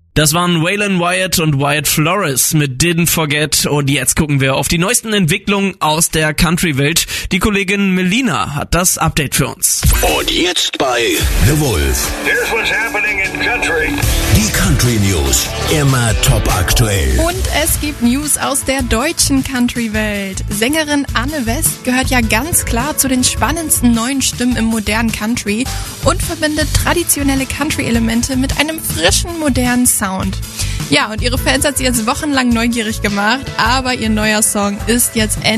Das waren Waylon Wyatt und Wyatt Flores mit Didn't Forget. Und jetzt gucken wir auf die neuesten Entwicklungen aus der Country-Welt. Die Kollegin Melina hat das Update für uns. Und jetzt bei The Wolf. Here's what's happening in country. Die Country News. Immer top aktuell. Und es gibt News aus der deutschen Country-Welt. Sängerin Anne West gehört ja ganz klar zu den spannendsten neuen Stimmen im modernen Country und verbindet traditionelle Country-Elemente mit einem frischen, modernen Sound. Ja, und ihre Fans hat sie jetzt wochenlang neugierig gemacht, aber ihr neuer Song ist jetzt endlich